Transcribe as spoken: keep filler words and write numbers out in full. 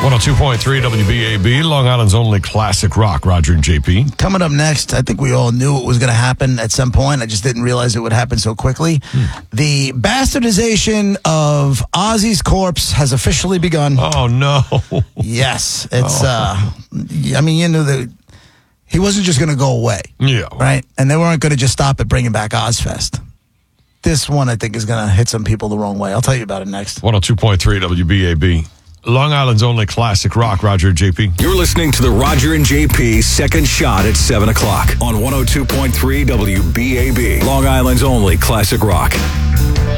one oh two point three W B A B, Long Island's only classic rock. Roger and J P. Coming up next, I think we all knew it was going to happen at some point. I just didn't realize it would happen so quickly. Hmm. The bastardization of Ozzy's corpse has officially begun. Oh, no. Yes. It's, oh. uh, I mean, you know, the, he wasn't just going to go away. Yeah. Right? And they weren't going to just stop at bringing back Ozfest. This one, I think, is going to hit some people the wrong way. I'll tell you about it next. one oh two point three W B A B. Long Island's only classic rock. Roger and J P. You're listening to the Roger and J P Second Shot at seven o'clock on one oh two point three W B A B. Long Island's only classic rock.